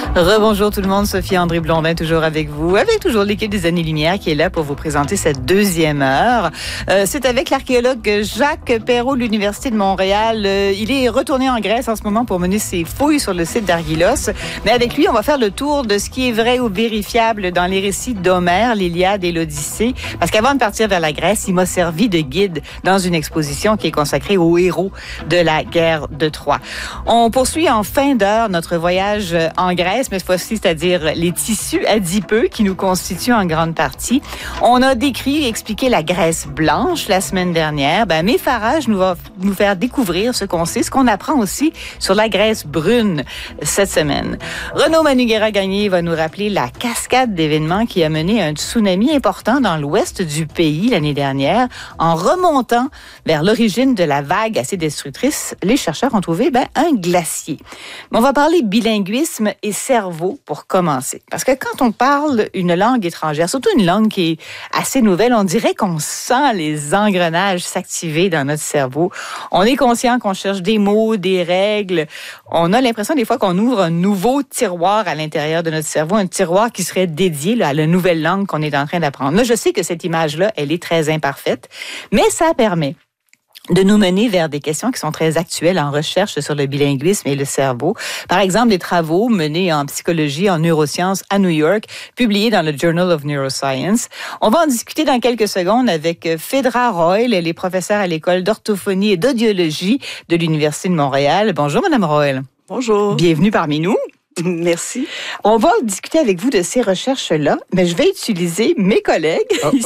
Rebonjour tout le monde, Sophie André Blondin toujours avec vous, avec toujours l'équipe des Années-Lumière qui est là pour vous présenter cette deuxième heure. C'est avec l'archéologue Jacques Perrault de l'Université de Montréal. Il est retourné en Grèce en ce moment pour mener ses fouilles sur le site d'Argylos. Mais avec lui, on va faire le tour de ce qui est vrai ou vérifiable dans les récits d'Homère, l'Iliade et l'Odyssée. Parce qu'avant de partir vers la Grèce, il m'a servi de guide dans une exposition qui est consacrée aux héros de la guerre de Troie. On poursuit en fin d'heure notre voyage en Grèce, mais cette fois-ci, c'est-à-dire les tissus adipeux qui nous constituent en grande partie. On a décrit et expliqué la Grèce blanche la semaine dernière. Mais Farage va nous faire découvrir ce qu'on sait, ce qu'on apprend aussi sur la Grèce brune cette semaine. Renaud Manugera-Gagné va nous rappeler la cascade d'événements qui a mené à un tsunami important dans l'ouest du pays l'année dernière. En remontant vers l'origine de la vague assez destructrice, les chercheurs ont trouvé un glacier. Mais on va parler bilinguisme et cerveau pour commencer. Parce que quand on parle une langue étrangère, surtout une langue qui est assez nouvelle, on dirait qu'on sent les engrenages s'activer dans notre cerveau. On est conscient qu'on cherche des mots, des règles. On a l'impression des fois qu'on ouvre un nouveau tiroir à l'intérieur de notre cerveau, un tiroir qui serait dédié à la nouvelle langue qu'on est en train d'apprendre. Là, je sais que cette image-là, elle est très imparfaite, mais ça permet de nous mener vers des questions qui sont très actuelles en recherche sur le bilinguisme et le cerveau. Par exemple, des travaux menés en psychologie, en neurosciences à New York, publiés dans le Journal of Neuroscience. On va en discuter dans quelques secondes avec Phaedra Royle. Elle est professeure à l'école d'orthophonie et d'audiologie de l'Université de Montréal. Bonjour, Madame Royle. Bonjour. Bienvenue parmi nous. Merci. On va discuter avec vous de ces recherches-là, mais je vais utiliser mes collègues ici,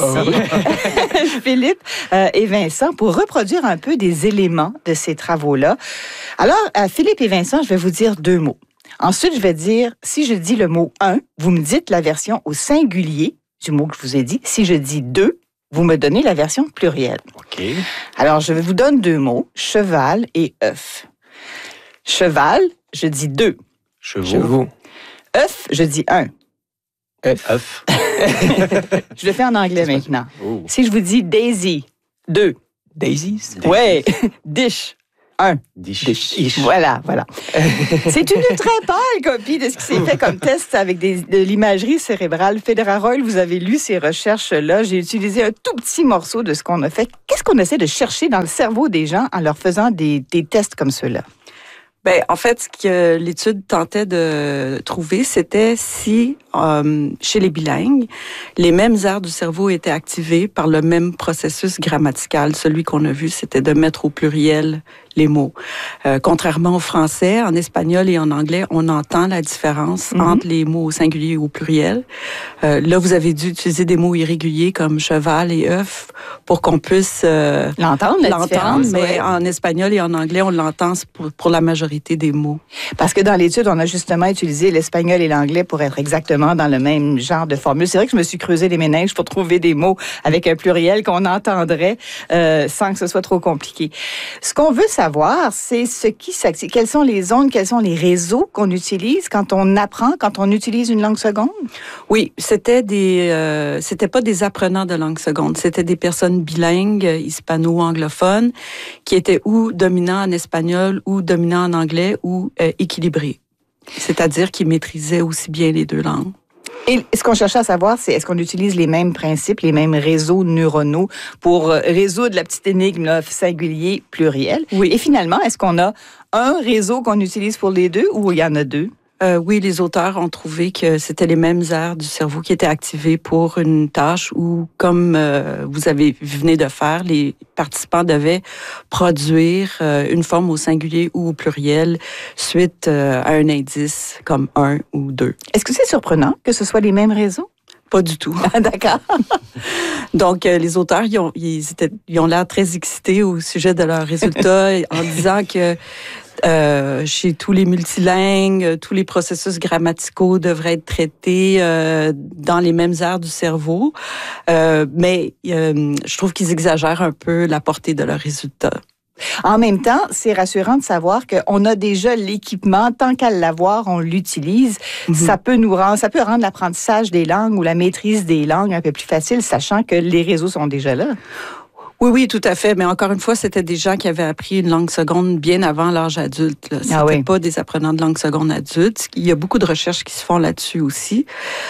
Philippe et Vincent, pour reproduire un peu des éléments de ces travaux-là. Alors, Philippe et Vincent, je vais vous dire 2 mots. Ensuite, je vais dire, si je dis le mot « un », vous me dites la version au singulier du mot que je vous ai dit. Si je dis « deux », vous me donnez la version plurielle. OK. Alors, je vous donne 2 mots, cheval et œuf. Cheval, je dis 2. Chevaux. œuf, je dis 1. Œuf. Je le fais en anglais maintenant. Oh. Si je vous dis daisy, 2. Daisies? Ouais. Dish, 1. Dish. Voilà. C'est une très pâle copie de ce qui s'est fait comme test avec de l'imagerie cérébrale. Phaedra Royle, vous avez lu ces recherches-là. J'ai utilisé un tout petit morceau de ce qu'on a fait. Qu'est-ce qu'on essaie de chercher dans le cerveau des gens en leur faisant des tests comme ceux-là? En fait, ce que l'étude tentait de trouver, c'était si, chez les bilingues, les mêmes aires du cerveau étaient activées par le même processus grammatical. Celui qu'on a vu, c'était de mettre au pluriel les mots. Contrairement au français, en espagnol et en anglais, on entend la différence entre les mots au singulier et au pluriel. Là, vous avez dû utiliser des mots irréguliers comme cheval et œuf pour qu'on puisse l'entendre, mais en espagnol et en anglais, on l'entend pour la majorité des mots. Parce que dans l'étude, on a justement utilisé l'espagnol et l'anglais pour être exactement dans le même genre de formule. C'est vrai que je me suis creusé les méninges pour trouver des mots avec un pluriel qu'on entendrait sans que ce soit trop compliqué. Ce qu'on veut savoir, c'est quelles sont les ondes, quels sont les réseaux qu'on utilise quand on apprend, quand on utilise une langue seconde? Oui, c'était pas des apprenants de langue seconde, c'était des personnes bilingues, hispano-anglophones, qui étaient ou dominants en espagnol ou dominants en anglais ou équilibrés. C'est-à-dire qu'ils maîtrisaient aussi bien les 2 langues. Et ce qu'on cherchait à savoir, c'est est-ce qu'on utilise les mêmes principes, les mêmes réseaux neuronaux pour résoudre la petite énigme là, singulier, pluriel? Oui. Et finalement, est-ce qu'on a un réseau qu'on utilise pour les 2 ou il y en a 2? Oui, les auteurs ont trouvé que c'était les mêmes aires du cerveau qui étaient activées pour une tâche où, comme vous venez de faire, les participants devaient produire une forme au singulier ou au pluriel suite à un indice comme 1 ou 2. Est-ce que c'est surprenant que ce soit les mêmes réseaux? Pas du tout. D'accord. Donc, les auteurs, ils ont l'air très excités au sujet de leurs résultats en disant que chez tous les multilingues, tous les processus grammaticaux devraient être traités dans les mêmes aires du cerveau. Mais je trouve qu'ils exagèrent un peu la portée de leurs résultats. En même temps, c'est rassurant de savoir qu'on a déjà l'équipement. Tant qu'à l'avoir, on l'utilise. Ça peut rendre l'apprentissage des langues ou la maîtrise des langues un peu plus facile, sachant que les réseaux sont déjà là. Oui, tout à fait. Mais encore une fois, c'était des gens qui avaient appris une langue seconde bien avant l'âge adulte. Là. C'était pas des apprenants de langue seconde adultes. Il y a beaucoup de recherches qui se font là-dessus aussi.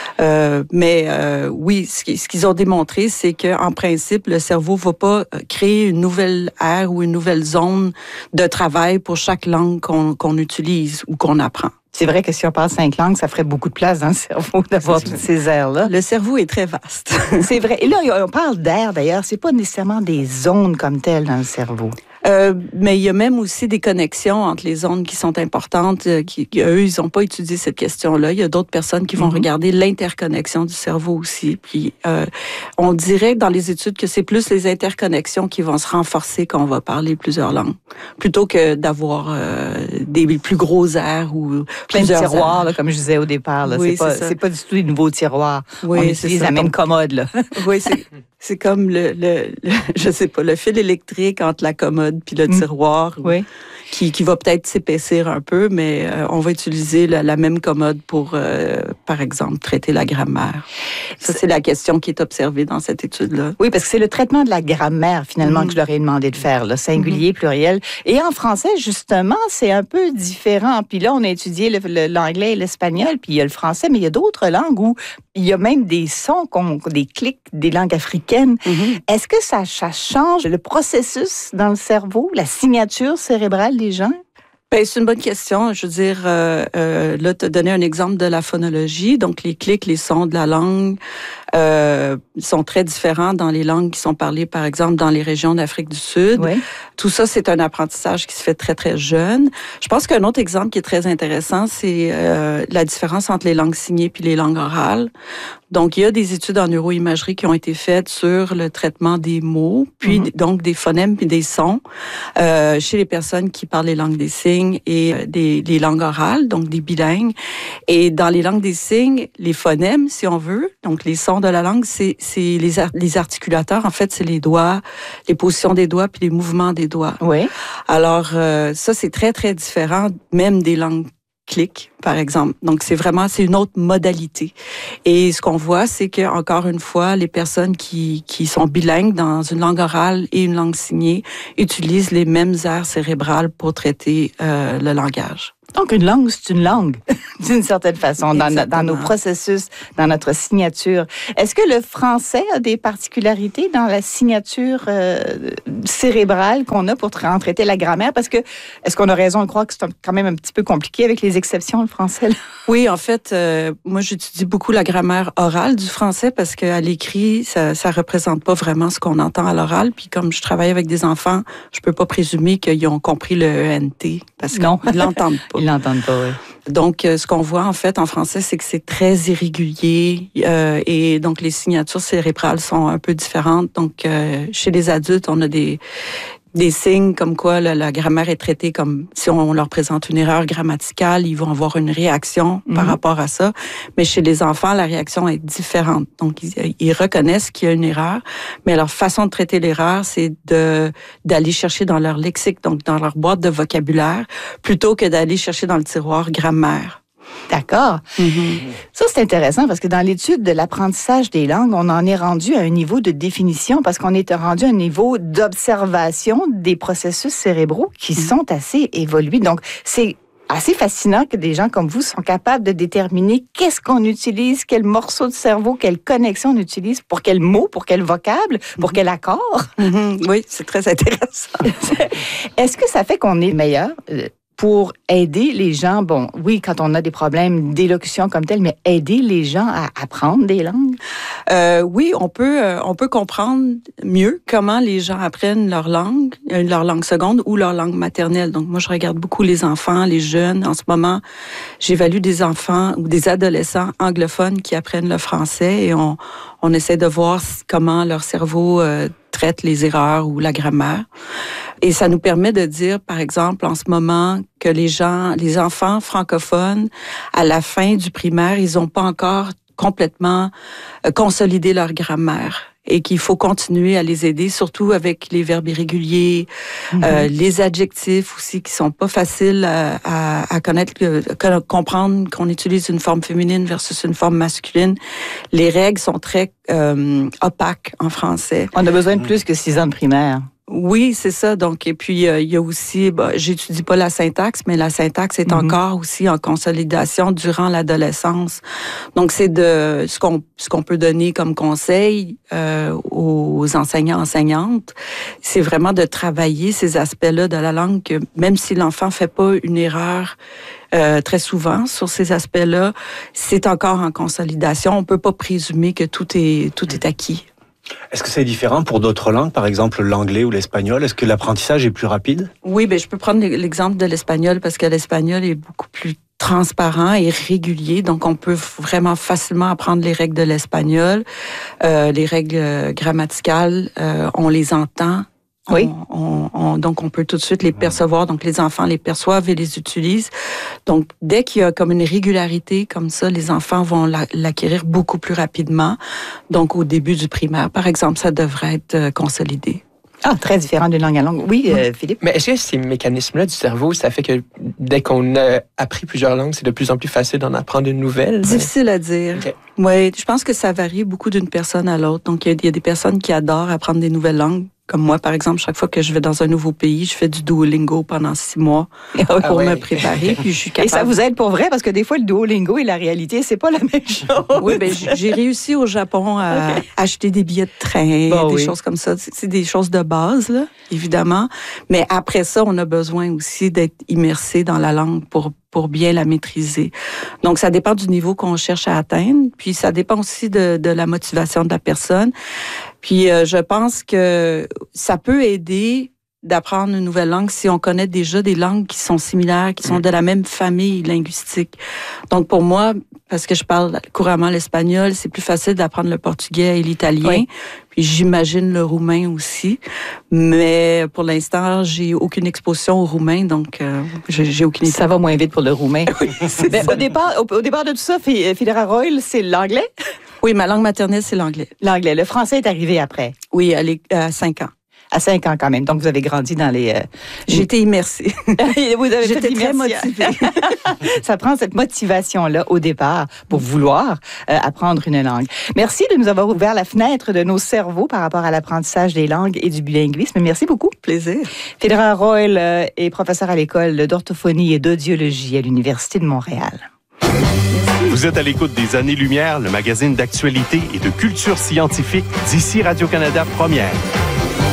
Oui, ce qu'ils ont démontré, c'est qu'en principe, le cerveau va pas créer une nouvelle aire ou une nouvelle zone de travail pour chaque langue qu'on utilise ou qu'on apprend. C'est vrai que si on parle 5 langues, ça ferait beaucoup de place dans le cerveau d'avoir toutes ces aires-là. Le cerveau est très vaste. C'est vrai. Et là, on parle d'air, d'ailleurs. C'est pas nécessairement des zones comme telles dans le cerveau. Mais il y a même aussi des connexions entre les zones qui sont importantes. Eux, ils n'ont pas étudié cette question-là. Il y a d'autres personnes qui vont regarder l'interconnexion du cerveau aussi. Puis, on dirait dans les études que c'est plus les interconnexions qui vont se renforcer quand on va parler plusieurs langues, plutôt que d'avoir des plus gros airs ou plein de tiroirs, là, comme je disais au départ. Là. Oui, c'est pas du tout des nouveaux tiroirs. Oui, on utilise la même commode. Là. Oui, c'est comme je sais pas, le fil électrique entre la commode puis le tiroir. Oui. Qui va peut-être s'épaissir un peu, mais on va utiliser la même commode pour, par exemple, traiter la grammaire. Ça, c'est la question qui est observée dans cette étude-là. Oui, parce que c'est le traitement de la grammaire, finalement, que je leur ai demandé de faire, là, singulier, pluriel. Et en français, justement, c'est un peu différent. Puis là, on a étudié l'anglais et l'espagnol, puis il y a le français, mais il y a d'autres langues où il y a même des sons, des clics, des langues africaines. Est-ce que ça change le processus dans le cerveau, la signature cérébrale des gens? Ben, c'est une bonne question. Je veux dire, là, tu as donné un exemple de la phonologie. Donc, les clics, les sons de la langue sont très différents dans les langues qui sont parlées, par exemple, dans les régions d'Afrique du Sud. Oui. Tout ça, c'est un apprentissage qui se fait très, très jeune. Je pense qu'un autre exemple qui est très intéressant, c'est la différence entre les langues signées puis les langues orales. Donc, il y a des études en neuroimagerie qui ont été faites sur le traitement des mots, puis donc des phonèmes puis des sons chez les personnes qui parlent les langues des signes et les langues orales, donc des bilingues. Et dans les langues des signes, les phonèmes, si on veut, donc les sons de la langue, c'est les articulateurs. En fait, c'est les doigts, les positions des doigts puis les mouvements des doigts. Oui. Alors, ça, c'est très, très différent, même des langues clic, par exemple. Donc, c'est une autre modalité. Et ce qu'on voit, c'est que, encore une fois, les personnes qui sont bilingues dans une langue orale et une langue signée utilisent les mêmes aires cérébrales pour traiter le langage. Donc, une langue, c'est une langue, d'une certaine façon, dans nos processus, dans notre signature. Est-ce que le français a des particularités dans la signature cérébrale qu'on a pour traiter la grammaire? Parce que, est-ce qu'on a raison de croire que c'est quand même un petit peu compliqué avec les exceptions, le français? Là? Oui, en fait, moi, j'étudie beaucoup la grammaire orale du français parce qu'à l'écrit, ça représente pas vraiment ce qu'on entend à l'oral. Puis comme je travaille avec des enfants, je peux pas présumer qu'ils ont compris le ENT parce qu'ils l'entendent pas. Ils l'entendent pas, oui. Donc, ce qu'on voit en fait en français, c'est que c'est très irrégulier et donc les signatures cérébrales sont un peu différentes. Donc, chez les adultes, on a des signes comme quoi la grammaire est traitée comme si on leur présente une erreur grammaticale, ils vont avoir une réaction par rapport à ça. Mais chez les enfants, la réaction est différente. Donc, ils reconnaissent qu'il y a une erreur, mais leur façon de traiter l'erreur, c'est d'aller chercher dans leur lexique, donc dans leur boîte de vocabulaire, plutôt que d'aller chercher dans le tiroir grammaire. D'accord. Ça, c'est intéressant parce que dans l'étude de l'apprentissage des langues, on en est rendu à un niveau de définition parce qu'on est rendu à un niveau d'observation des processus cérébraux qui sont assez évolués. Donc, c'est assez fascinant que des gens comme vous sont capables de déterminer qu'est-ce qu'on utilise, quel morceau de cerveau, quelle connexion on utilise, pour quel mot, pour quel vocable, pour quel accord. Oui, c'est très intéressant. Est-ce que ça fait qu'on est meilleur pour aider les gens, bon, oui, quand on a des problèmes d'élocution comme tel, mais aider les gens à apprendre des langues? Oui, on peut comprendre mieux comment les gens apprennent leur langue seconde ou leur langue maternelle. Donc, moi, je regarde beaucoup les enfants, les jeunes. En ce moment, j'évalue des enfants ou des adolescents anglophones qui apprennent le français et on essaie de voir comment leur cerveau traite les erreurs ou la grammaire. Et ça nous permet de dire, par exemple, en ce moment, que les enfants francophones, à la fin du primaire, ils n'ont pas encore complètement consolidé leur grammaire. et qu'il faut continuer à les aider, surtout avec les verbes irréguliers, les adjectifs aussi qui sont pas faciles à connaître, comprendre qu'on utilise une forme féminine versus une forme masculine. Les règles sont très opaques en français. On a besoin de plus que 6 ans de primaire. Oui, c'est ça. Donc, et puis, il y a aussi, j'étudie pas la syntaxe, mais la syntaxe est encore aussi en consolidation durant l'adolescence. Donc, c'est de ce qu'on peut donner comme conseil aux enseignants, enseignantes, c'est vraiment de travailler ces aspects-là de la langue, que même si l'enfant fait pas une erreur très souvent sur ces aspects-là, c'est encore en consolidation. On peut pas présumer que tout est acquis. Est-ce que c'est différent pour d'autres langues, par exemple l'anglais ou l'espagnol? Est-ce que l'apprentissage est plus rapide? Oui, je peux prendre l'exemple de l'espagnol parce que l'espagnol est beaucoup plus transparent et régulier. Donc, on peut vraiment facilement apprendre les règles de l'espagnol. Les règles grammaticales, on les entend. Oui. Donc, on peut tout de suite les percevoir. Donc, les enfants les perçoivent et les utilisent. Donc, dès qu'il y a comme une régularité comme ça, les enfants vont l'acquérir beaucoup plus rapidement. Donc, au début du primaire, par exemple, ça devrait être consolidé. Ah, très différent d'une langue à langue. Oui, Philippe? Mais est-ce que ces mécanismes-là du cerveau, ça fait que dès qu'on a appris plusieurs langues, c'est de plus en plus facile d'en apprendre une nouvelle? Difficile à dire. Okay. Oui, je pense que ça varie beaucoup d'une personne à l'autre. Donc, il y a des personnes qui adorent apprendre des nouvelles langues. Comme moi, par exemple, chaque fois que je vais dans un nouveau pays, je fais du Duolingo pendant 6 mois pour me préparer. Puis je suis capable. Et ça vous aide pour vrai? Parce que des fois, le Duolingo et la réalité, c'est pas la même chose. Oui, j'ai réussi au Japon à acheter des billets de train, choses comme ça. C'est des choses de base, là, évidemment. Mais après ça, on a besoin aussi d'être immersé dans la langue pour bien la maîtriser. Donc, ça dépend du niveau qu'on cherche à atteindre. Puis, ça dépend aussi de la motivation de la personne. Puis, je pense que ça peut aider d'apprendre une nouvelle langue si on connaît déjà des langues qui sont similaires, qui sont de la même famille linguistique. Donc, pour moi, parce que je parle couramment l'espagnol, c'est plus facile d'apprendre le portugais et l'italien. Oui. Puis, j'imagine le roumain aussi. Mais pour l'instant, j'ai aucune exposition au roumain, donc j'ai aucune idée. Ça va moins vite pour le roumain. Oui, au départ de tout ça, Federa Royle, c'est l'anglais? Oui, ma langue maternelle, c'est l'anglais. L'anglais. Le français est arrivé après? Oui, à 5 ans. À 5 ans quand même. Donc, vous avez grandi dans les... J'ai été immersée. J'étais très motivée. Ça prend cette motivation-là au départ pour vouloir apprendre une langue. Merci de nous avoir ouvert la fenêtre de nos cerveaux par rapport à l'apprentissage des langues et du bilinguisme. Merci beaucoup. Plaisir. Federa Royle est professeure à l'école d'orthophonie et d'audiologie à l'Université de Montréal. Vous êtes à l'écoute des Années-Lumière, le magazine d'actualité et de culture scientifique d'ici Radio-Canada Première.